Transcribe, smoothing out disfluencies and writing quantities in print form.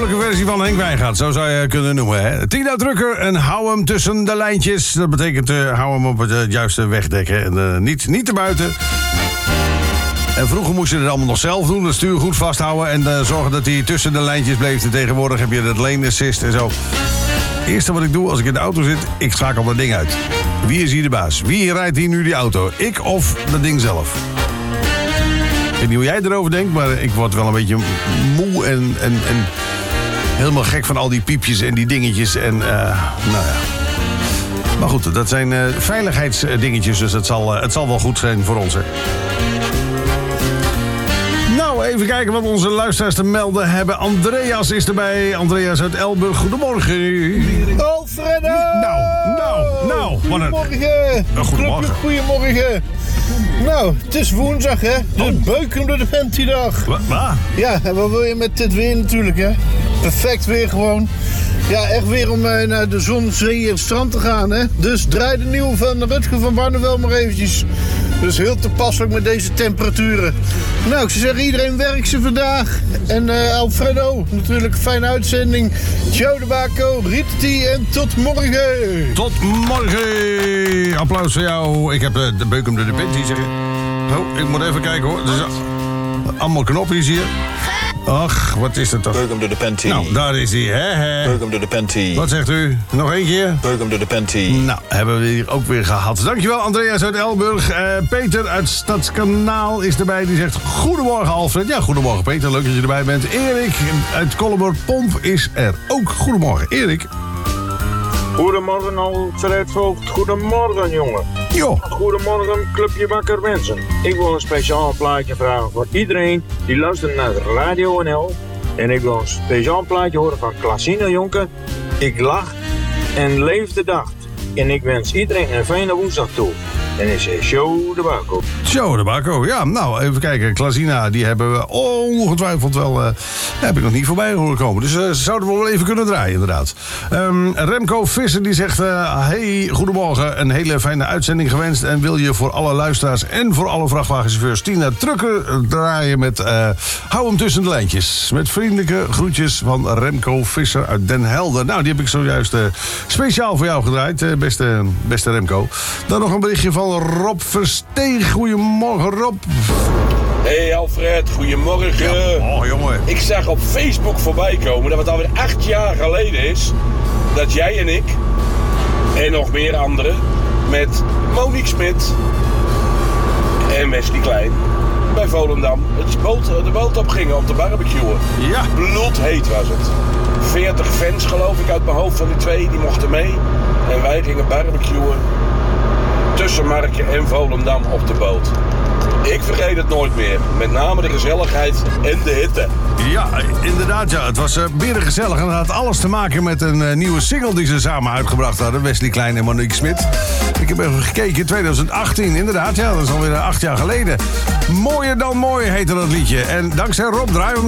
vrolijke versie van Henk Wijngaard. Zo zou je kunnen noemen, hè. Tina Drucker en hou hem tussen de lijntjes. Dat betekent hou hem op het juiste wegdekken. En niet te buiten. En vroeger moest je het allemaal nog zelf doen. Het stuur goed vasthouden en zorgen dat hij tussen de lijntjes bleef. En tegenwoordig heb je dat lane assist en zo. Het eerste wat ik doe als ik in de auto zit, ik schakel dat ding uit. Wie is hier de baas? Wie rijdt hier nu die auto? Ik of dat ding zelf? Ik weet niet hoe jij erover denkt, maar ik word wel een beetje moe en helemaal gek van al die piepjes en die dingetjes. En nou ja. Maar goed, dat zijn veiligheidsdingetjes, dus het zal wel goed zijn voor ons, hè. Nou, even kijken wat onze luisteraars te melden hebben. Andreas is erbij. Andreas uit Elburg. Goedemorgen. Alfredo! Nou. Goedemorgen. Goedemorgen. Goedemorgen. Nou, het is woensdag, hè. De beukende Penty-dag. Wat? Ja, en wat wil je met dit weer natuurlijk, hè? Perfect weer gewoon. Ja, echt weer om naar de zon, zee en het strand te gaan, hè. Dus draai de nieuwe van Rutger van Barneveld maar eventjes. Dus heel toepasselijk met deze temperaturen. Nou, ik zou zeggen, iedereen werkt ze vandaag. En Alfredo, natuurlijk een fijne uitzending. Ciao de Baco, Rieti en tot morgen. Tot morgen. Applaus voor jou. Ik heb de beuk om de Penty zeggen. Oh, ik moet even kijken hoor. Dus, allemaal knopjes hier. Ach, wat is het toch? Beuk hem door de panty. Nou, daar is hij. Beuk hem door de panty. Wat zegt u? Nog één keer? Beuk hem door de panty. Nou, hebben we hier ook weer gehad. Dankjewel, Andreas uit Elburg. Peter uit Stadskanaal is erbij. Die zegt, goedemorgen Alfred. Ja, goedemorgen Peter. Leuk dat je erbij bent. Erik uit Kollenborg-Pomp is er ook. Goedemorgen, Erik. Goedemorgen Alfred Voogd. Goedemorgen jongen. Jo. Goedemorgen Clubje Wakker Mensen. Ik wil een speciaal plaatje vragen voor iedereen die luistert naar Radio NL. En ik wil een speciaal plaatje horen van Klasina Jonker. Ik lach en leef de dag. En ik wens iedereen een fijne woensdag toe. En ik zeg Show de Baco. Show de Baco, ja. Nou, even kijken. Klasina, die hebben we ongetwijfeld wel... heb ik nog niet voorbij horen komen. Dus zouden we wel even kunnen draaien, inderdaad. Remco Visser, die zegt... hey, goedemorgen. Een hele fijne uitzending gewenst. En wil je voor alle luisteraars en voor alle vrachtwagenchauffeurs... Tina Drucker draaien met... hou hem tussen de lijntjes. Met vriendelijke groetjes van Remco Visser uit Den Helder. Nou, die heb ik zojuist speciaal voor jou gedraaid. Beste Remco. Dan nog een berichtje van Rob Versteeg. Goedemorgen, Rob. Hey Alfred, goedemorgen. Ja, jongen. Ik zag op Facebook voorbij komen dat het alweer 8 jaar geleden is... dat jij en ik, en nog meer anderen... met Monique Smit en Wesley Klein... bij Volendam de boot op gingen om te barbecuen. Ja. Bloedheet was het. 40 fans geloof ik uit mijn hoofd van die twee, die mochten mee. En wij gingen barbecuen... tussen Marken en Volendam op de boot. Ik vergeet het nooit meer. Met name de gezelligheid en de hitte. Ja, inderdaad. Ja. Het was gezellig. En dat had alles te maken met een nieuwe single die ze samen uitgebracht hadden. Wesley Klein en Monique Smit. Ik heb even gekeken. 2018, inderdaad. Ja, dat is alweer 8 jaar geleden. Mooier dan mooi heette dat liedje. En dankzij Rob draaien we